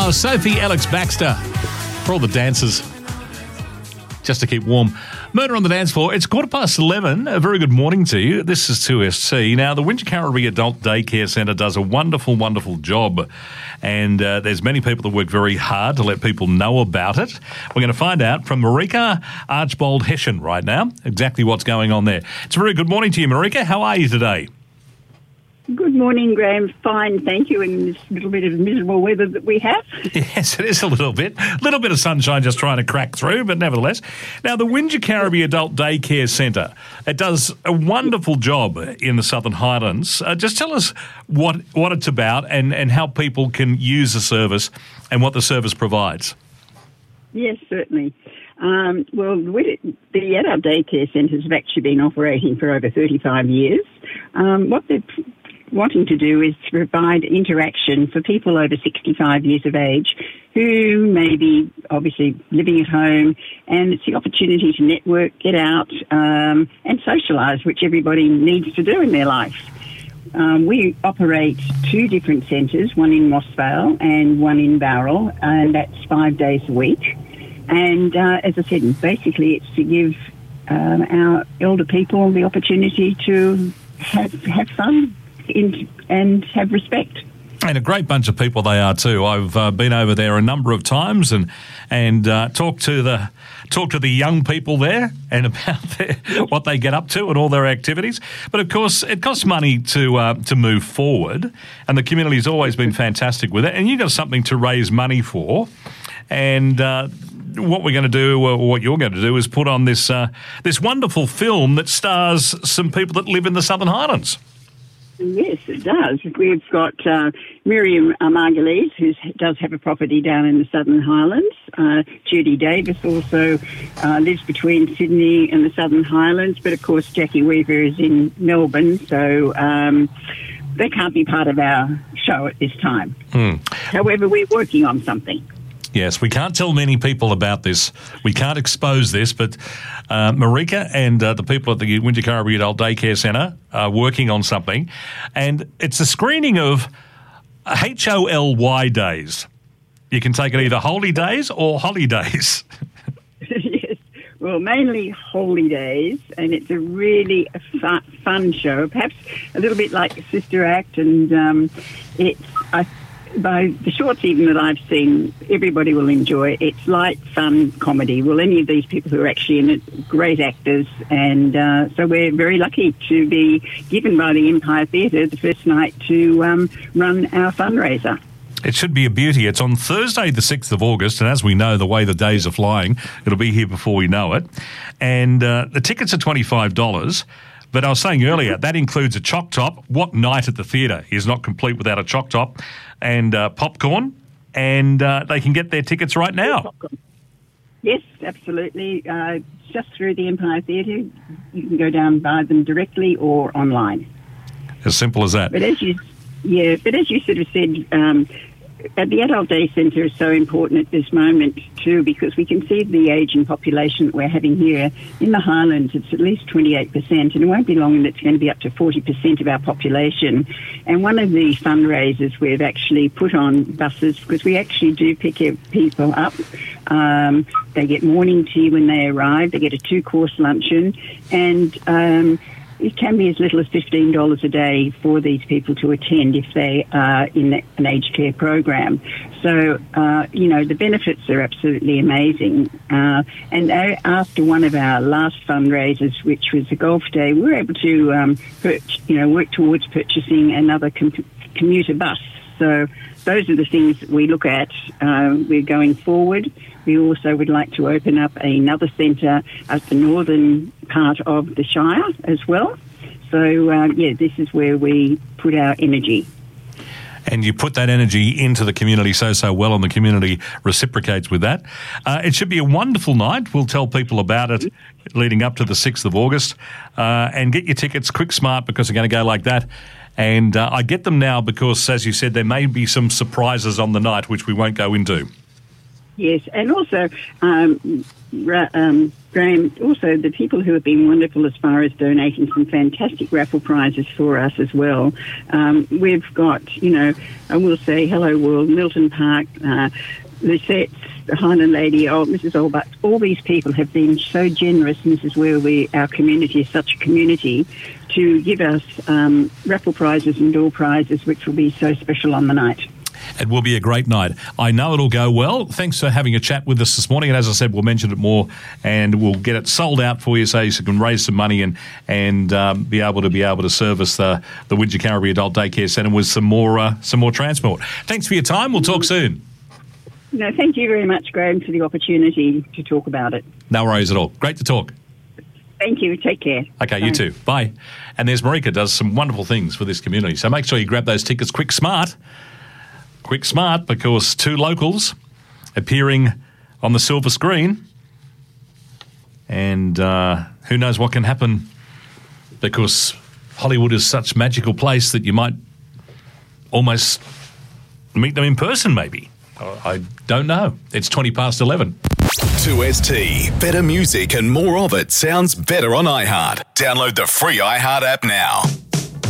Sophie Alex Baxter for all the dancers, just to keep warm. Murder on the Dance Floor. It's 11:15. A very good morning to you. This is 2SC. Now, the Wingecarribee Adult Daycare Centre does a wonderful, wonderful job, and there's many people that work very hard to let people know about it. We're going to find out from Marika Archbold-Hession right now exactly what's going on there. It's a very good morning to you, Marika. How are you today? Good morning, Graham. Fine, thank you, in this little bit of miserable weather that we have. Yes, it is a little bit. A little bit of sunshine just trying to crack through, but nevertheless. Now, the Wingecarribee Adult Daycare Centre, it does a wonderful job in the Southern Highlands. Just tell us what it's about and how people can use the service and what the service provides. Yes, certainly. Well, the adult daycare centres have actually been operating for over 35 years. What they're wanting to do is to provide interaction for people over 65 years of age who may be obviously living at home, and it's the opportunity to network, get out and socialise, which everybody needs to do in their life. We operate two different centres, one in Mossvale and one in Bowral, and that's 5 days a week. And as I said, basically it's to give our elder people the opportunity to have fun and have respect. And a great bunch of people they are too. I've been over there a number of times and talked to the young people there and about what they get up to and all their activities. But of course, it costs money to move forward, and the community's always been fantastic with it. And you've got something to raise money for, and what we're going to do, or what you're going to do, is put on this wonderful film that stars some people that live in the Southern Highlands. Yes, it does. We've got Miriam Margulies, who does have a property down in the Southern Highlands. Judy Davis also lives between Sydney and the Southern Highlands, but of course Jackie Weaver is in Melbourne, so they can't be part of our show at this time. However, we're working on something. Yes, we can't tell many people about this. We can't expose this, but Marika and the people at the Wingecarribee Adult Daycare Centre are working on something, and it's a screening of HOLY days. You can take it either holy days or holidays. Yes, well, mainly holy days, and it's a really fun show, perhaps a little bit like Sister Act, and by the shorts even that I've seen, everybody will enjoy it. It's light, fun comedy. Well, any of these people who are actually in it, great actors, and so we're very lucky to be given by the Empire Theatre the first night to run our fundraiser. It should be a beauty. It's on Thursday, the 6th of August, and as we know, the way the days are flying, it'll be here before we know it. And the tickets are $25. But I was saying earlier, that includes a choc top. What night at the theatre is not complete without a choc top and popcorn? And they can get their tickets right now. Yes, absolutely. Just through the Empire Theatre. You can go down and buy them directly or online. As simple as that. But as you sort of said, the Adult Day Centre is so important at this moment too, because we can see the ageing population that we're having here in the Highlands. It's at least 28%, and it won't be long that it's going to be up to 40% of our population. And one of the fundraisers we've actually put on buses, because we actually do pick people up. They get morning tea when they arrive. They get a 2-course luncheon, and it can be as little as $15 a day for these people to attend if they are in an aged care program. So, the benefits are absolutely amazing. And after one of our last fundraisers, which was a golf day, we were able to, work towards purchasing another commuter bus. So those are the things that we look at. We're going forward. We also would like to open up another centre at the northern part of the Shire as well. So, this is where we put our energy. And you put that energy into the community so well, and the community reciprocates with that. It should be a wonderful night. We'll tell people about it leading up to the 6th of August. And get your tickets quick, smart, because they're going to go like that. And I get them now because, as you said, there may be some surprises on the night, which we won't go into. Yes, and also Graham Graham, also the people who have been wonderful as far as donating some fantastic raffle prizes for us as well. We've got, I will say Hello World, Milton Park, Lisette's, the Highland Lady, Mrs. Allbutt. All these people have been so generous, and this is where our community is such a community, to give us raffle prizes and door prizes, which will be so special on the night. It will be a great night. I know it'll go well. Thanks for having a chat with us this morning. And as I said, we'll mention it more and we'll get it sold out for you so you can raise some money and be able to service the Widgecarribee Adult Daycare Centre with some more transport. Thanks for your time. We'll talk soon. No, thank you very much, Graham, for the opportunity to talk about it. No worries at all. Great to talk. Thank you. Take care. Okay, Bye. You too. Bye. And there's Marika, does some wonderful things for this community. So make sure you grab those tickets quick smart, because 2 locals appearing on the silver screen. And who knows what can happen, because Hollywood is such a magical place that you might almost meet them in person maybe. I don't know. It's 11:20. 2ST. Better music and more of it sounds better on iHeart. Download the free iHeart app now.